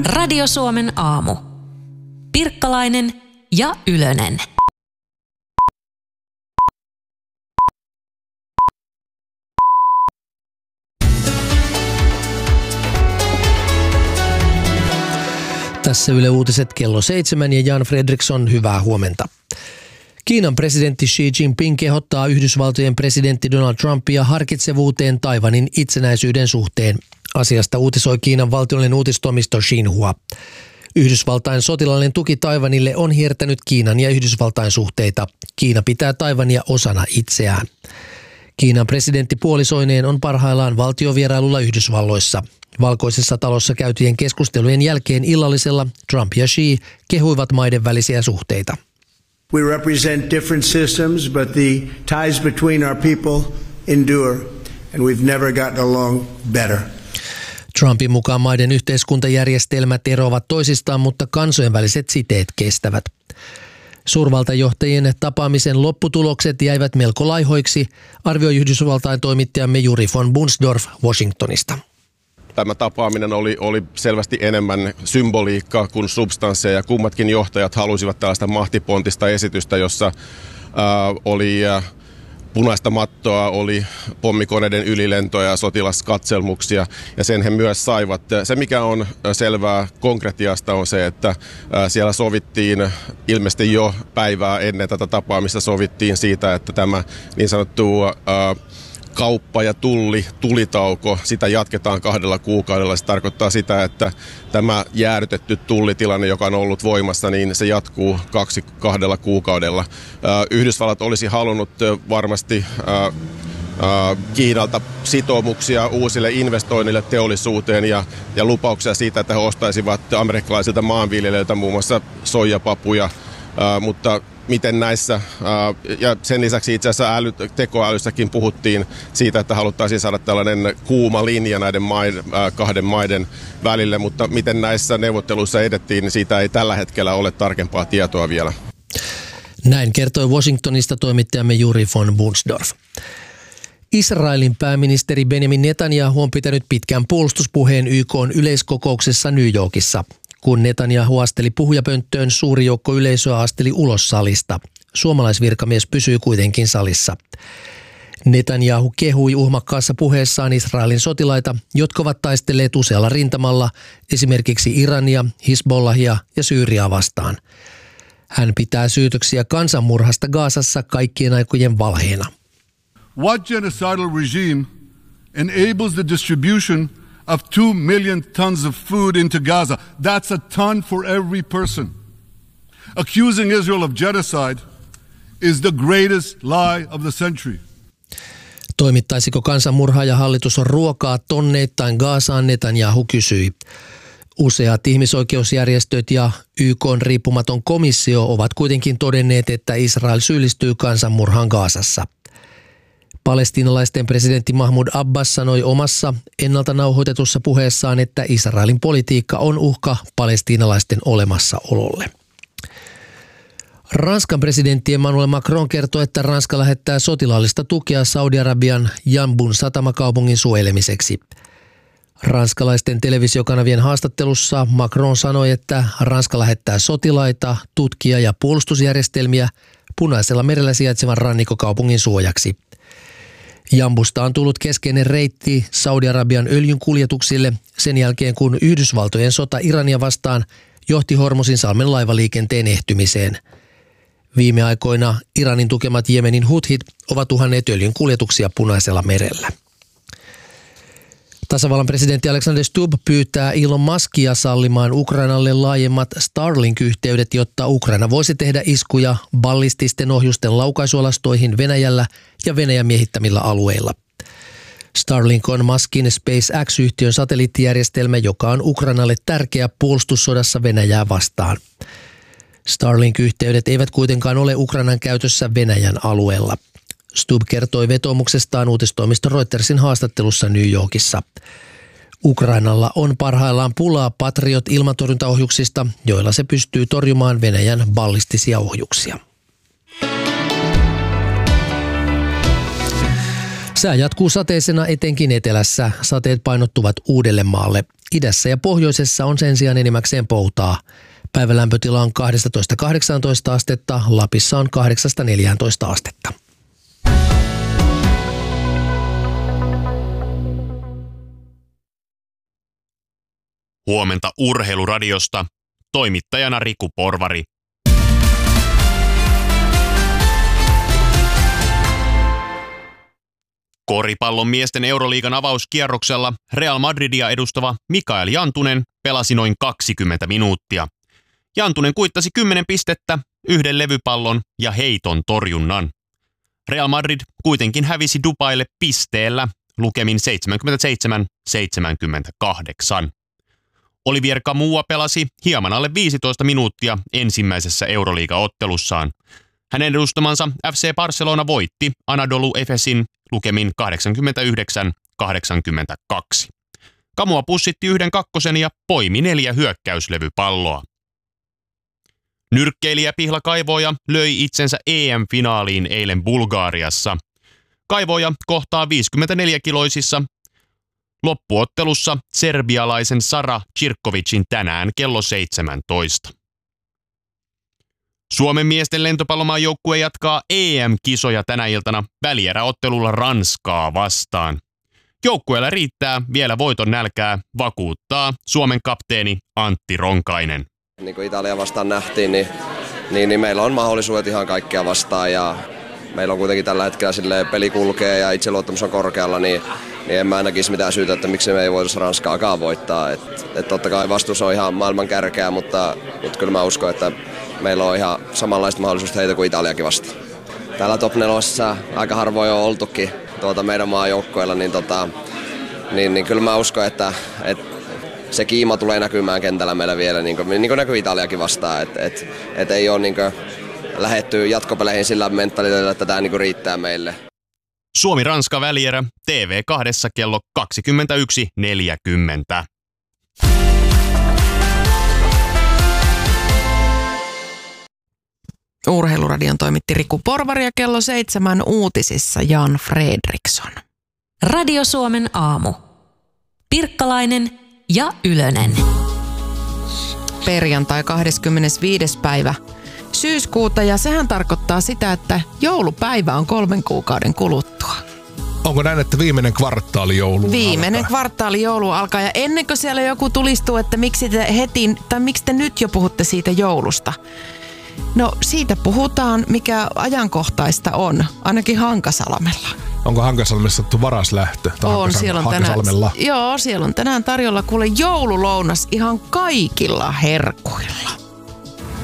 Radio Suomen aamu. Pirkkalainen ja Ylönen. Tässä Yle Uutiset kello 7 ja Jan Fredriksson, hyvää huomenta. Kiinan presidentti Xi Jinping kehottaa Yhdysvaltojen presidentti Donald Trumpia harkitsevuuteen Taiwanin itsenäisyyden suhteen. Asiasta uutisoi Kiinan valtiollinen uutistoimisto Xinhua. Yhdysvaltain sotilaallinen tuki Taiwanille on hiertänyt Kiinan ja Yhdysvaltain suhteita. Kiina pitää Taiwania osana itseään. Kiinan presidentti puolisoineen on parhaillaan valtiovierailulla Yhdysvalloissa. Valkoisessa talossa käytyjen keskustelujen jälkeen illallisella Trump ja Xi kehuivat maiden välisiä suhteita. We represent different systems, but the ties between our people endure, and we've never gotten along better. Trumpin mukaan maiden yhteiskuntajärjestelmät eroavat toisistaan, mutta kansojen väliset siteet kestävät. Suurvaltajohtajien tapaamisen lopputulokset jäivät melko laihoiksi, arvioi Yhdysvaltain toimittajamme Juri von Bunsdorf Washingtonista. Tämä tapaaminen oli selvästi enemmän symboliikkaa kuin substanssia, ja kummatkin johtajat halusivat tällaista mahtipontista esitystä, jossa oli punaista mattoa, oli pommikoneiden ylilentoja ja sotilaskatselmuksia, ja sen he myös saivat. Se, mikä on selvää konkretiasta, on se, että siellä sovittiin ilmeisesti jo päivää ennen tätä tapaamista sovittiin siitä, että tämä niin sanottu kauppa- ja tulitauko, sitä jatketaan 2 kuukaudella. Se tarkoittaa sitä, että tämä jäädytetty tullitilanne, joka on ollut voimassa, niin se jatkuu 2 kuukaudella. Yhdysvallat olisi halunnut varmasti Kiinalta sitoumuksia uusille investoinnille teollisuuteen ja lupauksia siitä, että he ostaisivat amerikkalaisilta maanviljelijöiltä muun muassa soijapapuja, mutta miten näissä, ja sen lisäksi itse asiassa tekoälyssäkin puhuttiin siitä, että haluttaisiin saada tällainen kuuma linja näiden kahden maiden välille, mutta miten näissä neuvotteluissa edettiin, niin siitä ei tällä hetkellä ole tarkempaa tietoa vielä. Näin kertoi Washingtonista toimittajamme Juri von Bunsdorf. Israelin pääministeri Benjamin Netanyahu on pitänyt pitkän puolustuspuheen YK:n yleiskokouksessa New Yorkissa. Kun Netanyahu asteli puhujapönttöön, suuri joukko yleisöä asteli ulos salista. Suomalaisvirkamies pysyi kuitenkin salissa. Netanyahu kehui uhmakkaassa puheessaan Israelin sotilaita, jotka ovat taistelleet usealla rintamalla, esimerkiksi Irania, Hizbollahia ja Syyriaa vastaan. Hän pitää syytöksiä kansanmurhasta Gazassa kaikkien aikojen valheena. What genocidal regime enables the distribution of 2 million tons of food into Gaza? That's a ton for every person. Accusing Israel of genocide is the greatest lie of the century. Toimittaisiko kansanmurhaaja hallitus on ruokaa tonneittain Gazaan, Netanyahu kysyi. Useat ihmisoikeusjärjestöt ja YK:n riippumaton komissio ovat kuitenkin todenneet, että Israel syyllistyy kansanmurhaan Gazassa. Palestiinalaisten presidentti Mahmoud Abbas sanoi omassa ennalta nauhoitetussa puheessaan, että Israelin politiikka on uhka palestiinalaisten olemassaololle. Ranskan presidentti Emmanuel Macron kertoi, että Ranska lähettää sotilaallista tukea Saudi-Arabian Yanbun satamakaupungin suojelemiseksi. Ranskalaisten televisiokanavien haastattelussa Macron sanoi, että Ranska lähettää sotilaita, tutkia ja puolustusjärjestelmiä Punaisella merellä sijaitsevan rannikkokaupungin suojaksi. Jambusta on tullut keskeinen reitti Saudi-Arabian öljynkuljetuksille sen jälkeen, kun Yhdysvaltojen sota Irania vastaan johti Hormuzin salmen laivaliikenteen ehtymiseen. Viime aikoina Iranin tukemat Jemenin huthit ovat uhanneet öljynkuljetuksia Punaisella merellä. Tasavallan presidentti Alexander Stubb pyytää Elon Muskia sallimaan Ukrainalle laajemmat Starlink-yhteydet, jotta Ukraina voisi tehdä iskuja ballististen ohjusten laukaisualastoihin Venäjällä ja Venäjän miehittämillä alueilla. Starlink on Muskin SpaceX-yhtiön satelliittijärjestelmä, joka on Ukrainalle tärkeä puolustussodassa Venäjää vastaan. Starlink-yhteydet eivät kuitenkaan ole Ukrainan käytössä Venäjän alueella. Stubb kertoi vetoomuksestaan uutistoimisto Reutersin haastattelussa New Yorkissa. Ukrainalla on parhaillaan pulaa Patriot-ilmatorjuntaohjuksista, joilla se pystyy torjumaan Venäjän ballistisia ohjuksia. Sää jatkuu sateisena etenkin etelässä. Sateet painottuvat Uudellemaalle. Idässä ja pohjoisessa on sen sijaan enimmäkseen poutaa. Päivän lämpötila on 12-18 astetta, Lapissa on 8-14 astetta. Huomenta Urheiluradiosta. Toimittajana Riku Porvari. Koripallon miesten Euroliigan avauskierroksella Real Madridia edustava Mikael Jantunen pelasi noin 20 minuuttia. Jantunen kuittasi 10 pistettä, 1 levypallon ja heiton torjunnan. Real Madrid kuitenkin hävisi Dubaille pisteellä lukemin 77-78. Olivier Camua pelasi hieman alle 15 minuuttia ensimmäisessä Euroliiga-ottelussaan. Hänen edustamansa FC Barcelona voitti Anadolu Efesin lukemin 89-82. Camua pussitti 1 kakkosen ja poimi 4 hyökkäyslevypalloa. Nyrkkeilijä Pihla Kaivoja löi itsensä EM-finaaliin eilen Bulgariassa. Kaivoja kohtaa 54-kiloisissa loppuottelussa serbialaisen Sara Cirkovicin tänään kello 17. Suomen miesten lentopallomaajoukkue jatkaa EM-kisoja tänä iltana välieräottelulla Ranskaa vastaan. Joukkueella riittää vielä voiton nälkää, vakuuttaa Suomen kapteeni Antti Ronkainen. Niin kuin Italia vastaan nähtiin, niin meillä on mahdollisuudet ihan kaikkea vastaan ja meillä on kuitenkin tällä hetkellä peli kulkee ja itseluottamus on korkealla, niin en mä näkisi mitään syytä, että miksi me ei voitaisi Ranskaakaan voittaa. Et totta kai vastuus on ihan maailman kärkeä, mutta kyllä mä uskon, että meillä on ihan samanlaiset mahdollisuudet heitä kuin Italiakin vastaan. Täällä top 4 aika harvoin on oltukin meidän maajoukkoilla, niin kyllä mä uskon, että se kiima tulee näkymään kentällä meillä vielä, niin kuin näkyy Italiakin vastaan. Et ei ole niin kuin lähdetty jatkopeleihin sillä mentaliteetillä, että tämä niin riittää meille. Suomi-Ranska välierä TV2 kello 21.40. Urheiluradion toimitti Riku Porvari ja kello 7 uutisissa Jan Fredriksson. Radio Suomen aamu. Pirkkalainen ja Ylönen. Perjantai 25. päivä syyskuuta ja sehän tarkoittaa sitä, että joulupäivä on 3 kuukauden kuluttua. Onko näin, että viimeinen kvartaali joulu Viimeinen alkaa? kvartaali joulu alkaa ja ennen kuin siellä joku tulistuu, että miksi te nyt jo puhutte siitä joulusta. No siitä puhutaan, mikä ajankohtaista on, ainakin Hankasalmella. Onko Hankasalmessa sattu varaslähtö? On, siellä on tänään, siellä on tänään tarjolla kuule joululounas ihan kaikilla herkuilla.